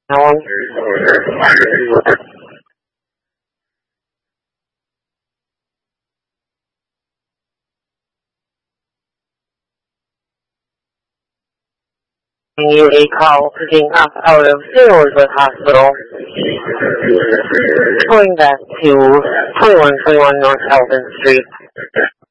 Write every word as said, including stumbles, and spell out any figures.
No. You a call picking up out of Singlewood Hospital, going back to twenty-one twenty-one North Elton Street.